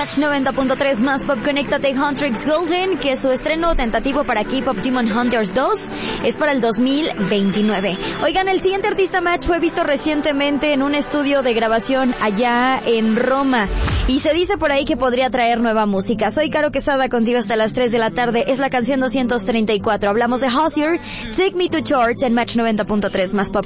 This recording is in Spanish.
Match 90.3 más Pop. Conéctate. Huntrix Golden, que su estreno tentativo para K-Pop Demon Hunters 2 es para el 2029. Oigan, el siguiente artista Match fue visto recientemente en un estudio de grabación allá en Roma y se dice por ahí que podría traer nueva música. Soy Caro Quesada, contigo hasta las 3 de la tarde. Es la canción 234. Hablamos de Hozier, Take Me to Church en Match 90.3 más Pop.